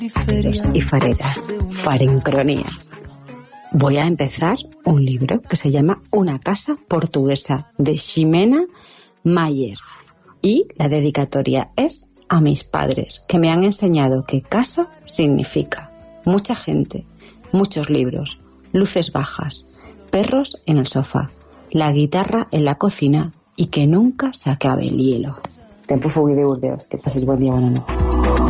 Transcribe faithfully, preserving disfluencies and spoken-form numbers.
y fareras, Farincronía. Voy a empezar un libro que se llama Una casa portuguesa, de Ximena Mayer, y la dedicatoria es a mis padres, que me han enseñado que casa significa mucha gente, muchos libros, luces bajas, perros en el sofá, la guitarra en la cocina y que nunca se acabe el hielo. Tempo Fugui de Burdeos. Que pases buen día, buena noche.